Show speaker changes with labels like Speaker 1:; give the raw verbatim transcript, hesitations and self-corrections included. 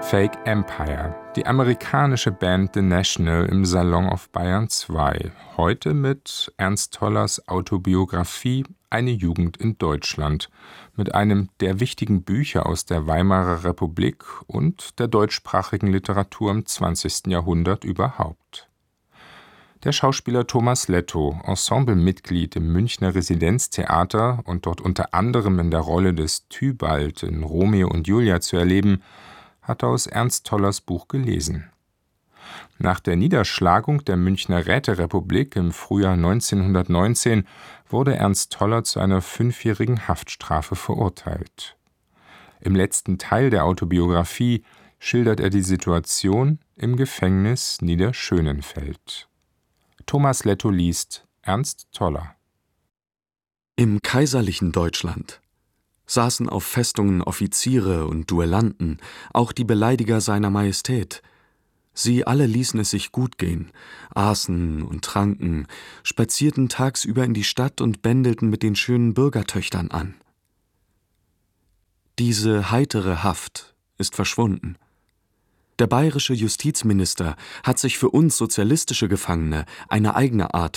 Speaker 1: Fake Empire, die amerikanische Band The National im Salon auf Bayern zwei. Heute mit Ernst Tollers Autobiografie »Eine Jugend in Deutschland«, mit einem der wichtigen Bücher aus der Weimarer Republik und der deutschsprachigen Literatur im zwanzigsten Jahrhundert überhaupt. Der Schauspieler Thomas Lettow, Ensemblemitglied im Münchner Residenztheater und dort unter anderem in der Rolle des Tybalt in Romeo und Julia zu erleben, hatte aus Ernst Tollers Buch gelesen. Nach der Niederschlagung der Münchner Räterepublik im Frühjahr neunzehnhundertneunzehn wurde Ernst Toller zu einer fünfjährigen Haftstrafe verurteilt. Im letzten Teil der Autobiografie schildert er die Situation im Gefängnis Niederschönenfeld. Thomas Lettow liest Ernst Toller.
Speaker 2: Im kaiserlichen Deutschland saßen auf Festungen Offiziere und Duellanten, auch die Beleidiger seiner Majestät. Sie alle ließen es sich gut gehen, aßen und tranken, spazierten tagsüber in die Stadt und bändelten mit den schönen Bürgertöchtern an. Diese heitere Haft ist verschwunden. Der bayerische Justizminister hat sich für uns sozialistische Gefangene eine eigene Art